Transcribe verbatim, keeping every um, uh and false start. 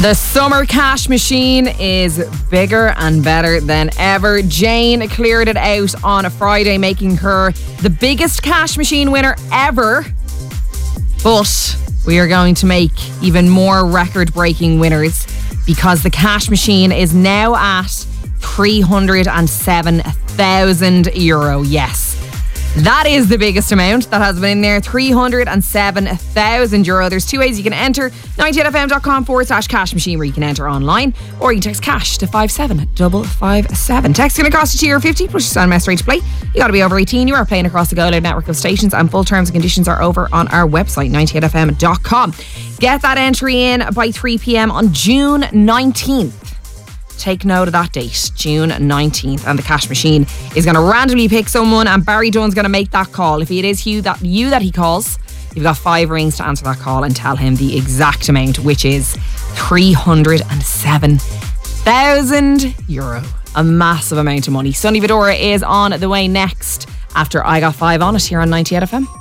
The summer cash machine is bigger and better than ever. Jane cleared it out on a Friday, making her the biggest cash machine winner ever. But we are going to make even more record-breaking winners because the cash machine is now at three hundred seven thousand euro. Yes. That is the biggest amount that has been in there, three hundred seven thousand euro. There's two ways you can enter, ninety-eight fm.com forward slash cash machine, where you can enter online, or you can text cash to five seven five five seven. Text going to cost you two euro fifty, push your sound mess rate to play. You got to be over eighteen. You are playing across the Go Loud network of stations, and full terms and conditions are over on our website, ninety-eight f m dot com. Get that entry in by three p.m. on June nineteenth. Take note of that date, June nineteenth, and the cash machine is going to randomly pick someone, and Barry Dunn's going to make that call. If it is you that, you that he calls, you've got five rings to answer that call and tell him the exact amount, which is three hundred seven thousand euro. A massive amount of money. Sonny Fedora is on the way next after I Got Five on it here on ninety-eight F M.